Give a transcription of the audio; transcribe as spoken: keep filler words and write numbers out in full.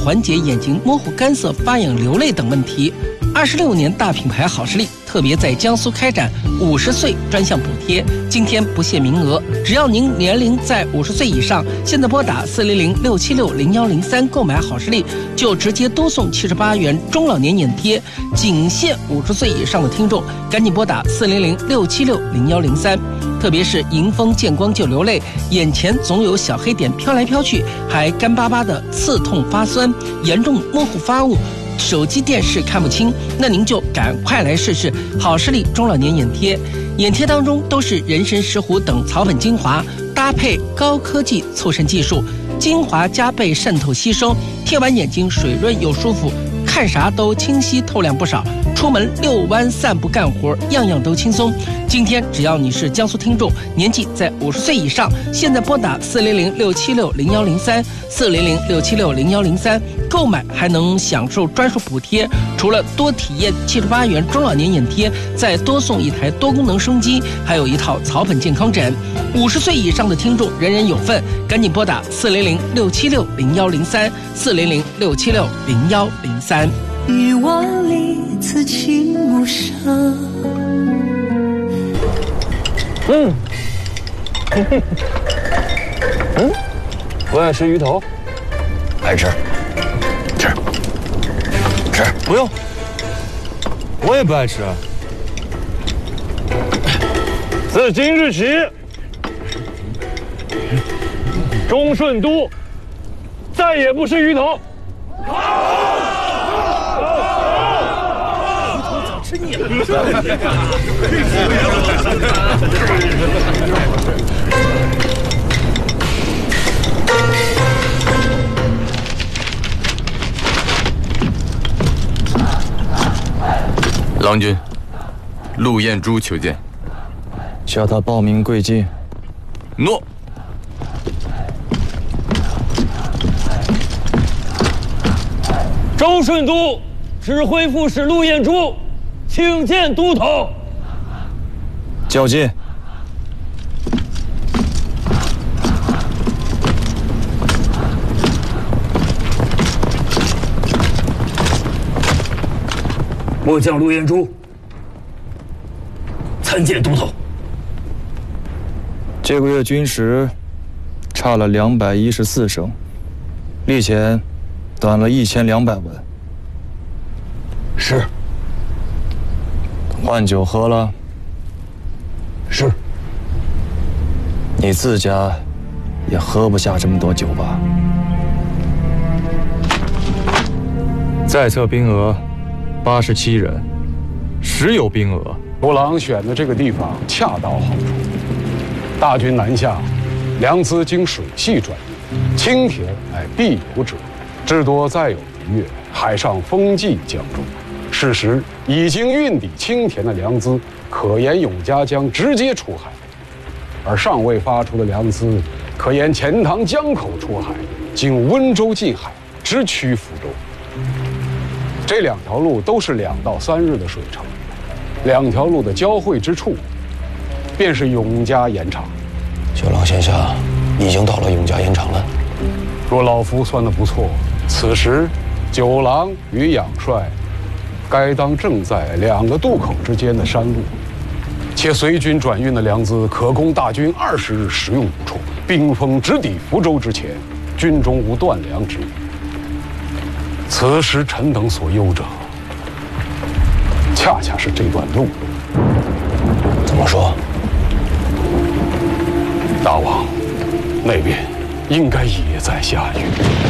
缓解眼睛模糊、干涩、发痒、流泪等问题。二十六年大品牌好视力特别在江苏开展五十岁专项补贴，今天不限名额，只要您年龄在五十岁以上，现在拨打四零零六七六零幺零三购买好视力，就直接多送七十八元中老年眼贴。仅限五十岁以上的听众，赶紧拨打四零零六七六零幺零三。特别是迎风见光就流泪，眼前总有小黑点飘来飘去，还干巴巴的刺痛发酸，严重模糊发雾，手机电视看不清，那您就赶快来试试好视力中老年眼贴。眼贴当中都是人参、石斛等草本精华，搭配高科技促渗技术，精华加倍渗透吸收，贴完眼睛水润又舒服，看啥都清晰透亮不少，出门遛弯散步干活样样都轻松。今天只要你是江苏听众，年纪在五十岁以上，现在拨打四零零六七六零幺零三四零零六七六零幺零三购买，还能享受专属补贴。除了多体验七十八元中老年眼贴，再多送一台多功能升机，还有一套草本健康枕。五十岁以上的听众人人有份，赶紧拨打四零零六七六零幺零三四零零六七六零幺零三。 欲望里此情无声。 嗯，嗯，不爱吃鱼头， 爱吃，吃，吃， 不用，我也不爱吃。自今日起，忠顺都再也不是鱼头。 吃腻了。 郎君，陆彦珠求见。 叫他报名贵境。 诺。 周顺都指挥副使陆彦珠，请见都头。 较劲。 末将陆彦珠参见都头。 这个月军食差了两百一十四升，历钱短了一千两百文。 是。 换酒喝了。 是。 你自家也喝不下这么多酒吧？在册兵额八十七人，实有兵额。 五郎选的这个地方恰到好处，大军南下，粮资经水系转运，清田乃必有者，至多再有一月，海上风季将终。事实已经运抵清田的粮资，可言永嘉将直接出海；而尚未发出的粮资，可言钱塘江口出海，经温州进海，直趋福州。这两条路都是两到三日的水程，两条路的交汇之处，便是永嘉盐场。 九郎先下已经到了永嘉盐场了。 若老夫算得不错，此时九郎与养帅该当正在两个渡口之间的山路，且随军转运的粮资可供大军二十日食用无处。兵锋直抵福州之前，军中无断粮之虞。此时臣等所忧者，恰恰是这段路。 怎么说？ 大王，那边应该也在下雨。